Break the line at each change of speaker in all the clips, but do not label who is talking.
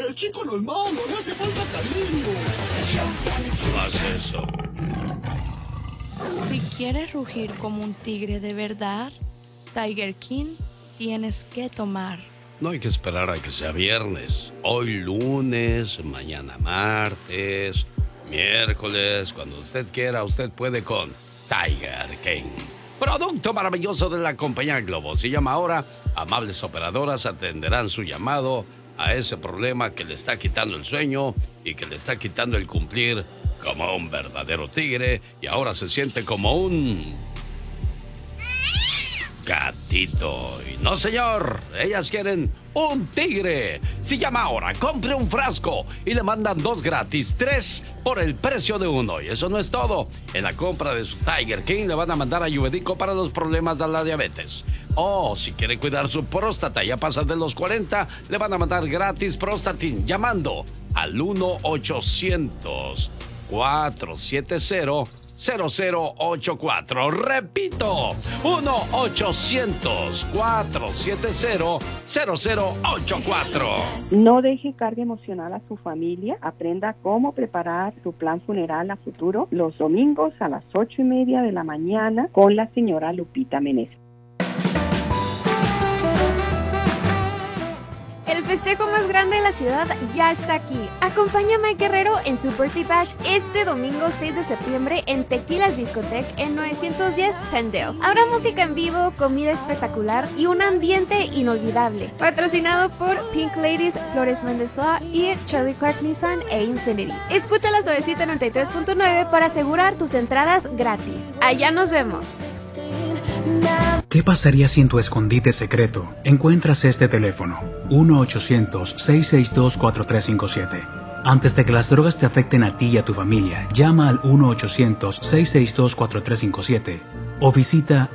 El chico no es malo, le hace falta cariño.
No haz eso.
Si quieres rugir como un tigre de verdad, Tiger King tienes que tomar.
No hay que esperar a que sea viernes. Hoy lunes, mañana martes, miércoles, cuando usted quiera, usted puede con Tiger King. Producto maravilloso de la compañía Globo. Si llama ahora, amables operadoras atenderán su llamado a ese problema que le está quitando el sueño y que le está quitando el cumplir como un verdadero tigre y ahora se siente como un gatito. Y no, señor, ellas quieren un tigre. Si llama ahora, compre un frasco y le mandan 2 gratis, 3 por el precio de 1. Y eso no es todo. En la compra de su Tiger King le van a mandar ayurvédico para los problemas de la diabetes. O si quiere cuidar su próstata, ya pasa de los 40, le van a mandar gratis Prostatin llamando al 1-800-470-0084. Repito, 1-800-470-0084.
No deje carga emocional a su familia. Aprenda cómo preparar su plan funeral a futuro los domingos a las 8:30 de la mañana con la señora Lupita Meneses.
El festejo más grande de la ciudad ya está aquí. Acompaña a Mike Guerrero en su Birthday Bash este domingo 6 de septiembre en Tequilas Discotheque en 910 Pendale. Habrá música en vivo, comida espectacular y un ambiente inolvidable. Patrocinado por Pink Ladies, Flores Méndez Law y Charlie Clark Nissan e Infinity. Escucha la Suavecita 93.9 para asegurar tus entradas gratis. Allá nos vemos.
¿Qué pasaría si en tu escondite secreto encuentras este teléfono? 1-800-662-4357. Antes de que las drogas te afecten a ti y a tu familia, llama al 1-800-662-4357 o visita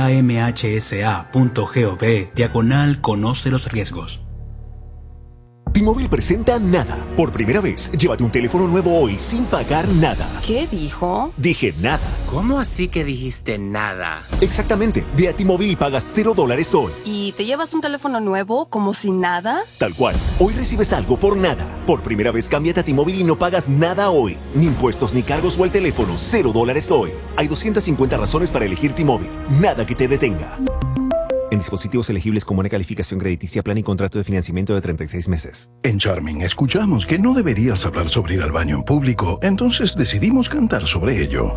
samhsa.gov/conoce los riesgos.
T-Mobile presenta Nada. Por primera vez, llévate un teléfono nuevo hoy sin pagar nada.
¿Qué dijo?
Dije nada.
¿Cómo así que dijiste nada?
Exactamente. Ve a T-Mobile y pagas $0 hoy.
¿Y te llevas un teléfono nuevo como si nada?
Tal cual. Hoy recibes algo por nada. Por primera vez, cámbiate a T-Mobile y no pagas nada hoy. Ni impuestos ni cargos o el teléfono. $0 hoy. Hay 250 razones para elegir T-Mobile. Nada que te detenga. En dispositivos elegibles con buena calificación crediticia, plan y contrato de financiamiento de 36 meses.
En Charming escuchamos que no deberías hablar sobre ir al baño en público, entonces decidimos cantar sobre ello.